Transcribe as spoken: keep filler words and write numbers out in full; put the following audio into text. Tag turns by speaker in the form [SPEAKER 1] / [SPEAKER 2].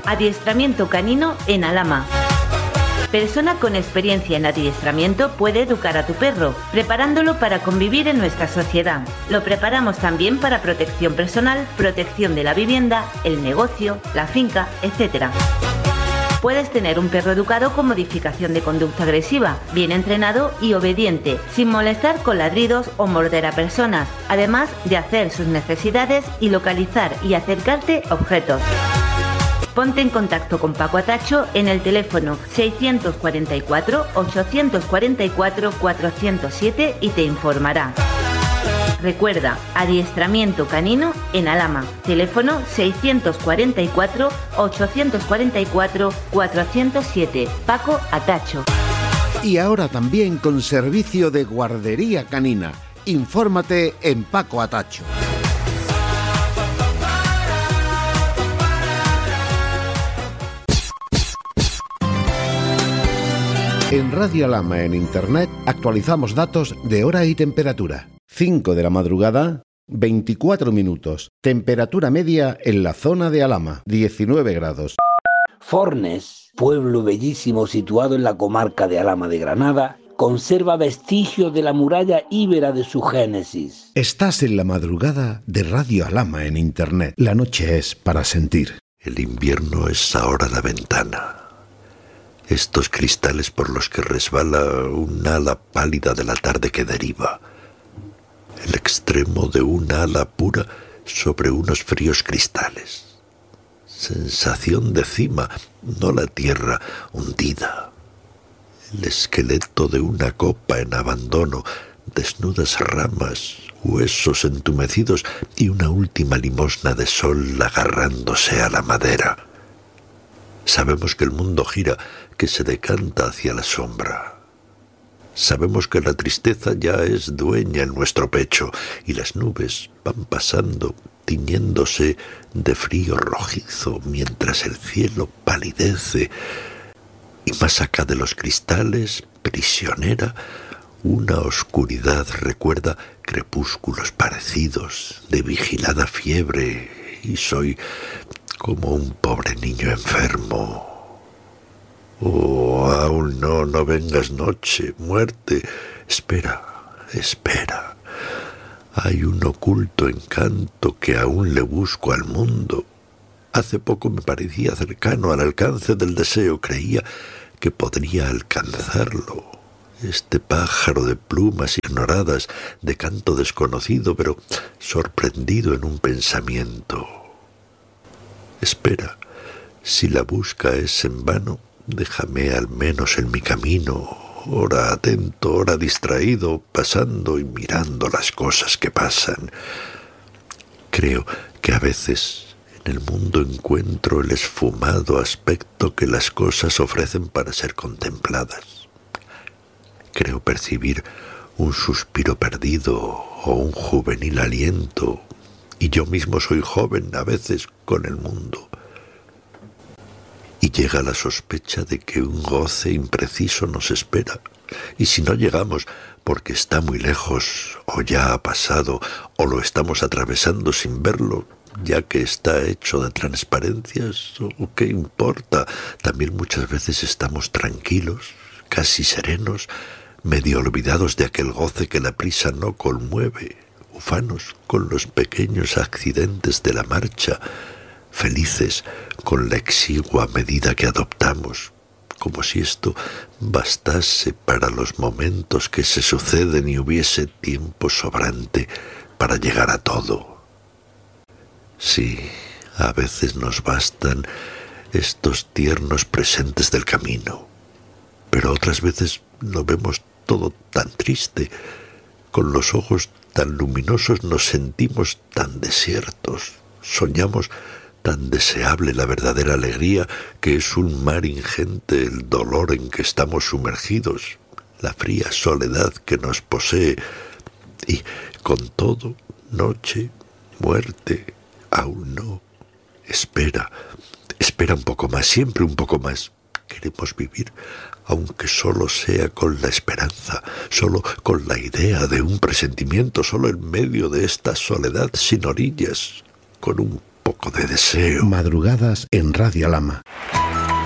[SPEAKER 1] Adiestramiento canino en Alhama. Persona con experiencia en adiestramiento puede educar a tu perro, preparándolo para convivir en nuestra sociedad. Lo preparamos también para protección personal, protección de la vivienda, el negocio, la finca, etcétera. Puedes tener un perro educado con modificación de conducta agresiva, bien entrenado y obediente, sin molestar con ladridos o morder a personas, además de hacer sus necesidades y localizar y acercarte objetos. Ponte en contacto con Paco Atacho en el teléfono seiscientos cuarenta y cuatro, ochocientos cuarenta y cuatro, cuatrocientos siete y te informará. Recuerda, adiestramiento canino en Alhama. Teléfono seiscientos cuarenta y cuatro, ochocientos cuarenta y cuatro, cuatrocientos siete. Paco Atacho.
[SPEAKER 2] Y ahora también con servicio de guardería canina. Infórmate en Paco Atacho. En Radio Alhama en Internet actualizamos datos de hora y temperatura. cinco de la madrugada, veinticuatro minutos. Temperatura media en la zona de Alhama, diecinueve grados.
[SPEAKER 3] Fornes, pueblo bellísimo situado en la comarca de Alhama de Granada, conserva vestigios de la muralla íbera de su génesis.
[SPEAKER 2] Estás en la madrugada de Radio Alhama en Internet. La noche es para sentir.
[SPEAKER 4] El invierno es ahora la ventana. Estos cristales por los que resbala un ala pálida de la tarde que deriva. El extremo de una ala pura sobre unos fríos cristales. Sensación de cima, no la tierra hundida. El esqueleto de una copa en abandono, desnudas ramas, huesos entumecidos y una última limosna de sol agarrándose a la madera. Sabemos que el mundo gira, que se decanta hacia la sombra. Sabemos que la tristeza ya es dueña en nuestro pecho y las nubes van pasando, tiñéndose de frío rojizo mientras el cielo palidece. Y más acá de los cristales, prisionera, una oscuridad recuerda crepúsculos parecidos de vigilada fiebre y soy como un pobre niño enfermo. Oh, aún no, no vengas noche, muerte. Espera, espera. Hay un oculto encanto que aún le busco al mundo. Hace poco me parecía cercano al alcance del deseo. Creía que podría alcanzarlo. Este pájaro de plumas ignoradas, de canto desconocido, pero sorprendido en un pensamiento. Espera, si la busca es en vano, déjame al menos en mi camino, ora atento, ora distraído, pasando y mirando las cosas que pasan. Creo que a veces en el mundo encuentro el esfumado aspecto que las cosas ofrecen para ser contempladas. Creo percibir un suspiro perdido o un juvenil aliento, y yo mismo soy joven a veces con el mundo. Y llega la sospecha de que un goce impreciso nos espera, y si no llegamos porque está muy lejos, o ya ha pasado, o lo estamos atravesando sin verlo, ya que está hecho de transparencias, ¿o qué importa? También muchas veces estamos tranquilos, casi serenos, medio olvidados de aquel goce que la prisa no conmueve, ufanos con los pequeños accidentes de la marcha, felices con la exigua medida que adoptamos, como si esto bastase para los momentos que se suceden y hubiese tiempo sobrante para llegar a todo. Sí, a veces nos bastan estos tiernos presentes del camino, pero otras veces lo vemos todo tan triste. Con los ojos tan luminosos nos sentimos tan desiertos, soñamos tan deseable la verdadera alegría que es un mar ingente el dolor en que estamos sumergidos, la fría soledad que nos posee, y con todo, noche, muerte, aún no. Espera, espera un poco más, siempre un poco más. Queremos vivir, aunque solo sea con la esperanza, solo con la idea de un presentimiento, solo en medio de esta soledad sin orillas, con un poco poco de deseo.
[SPEAKER 2] Madrugadas en Radio Alhama.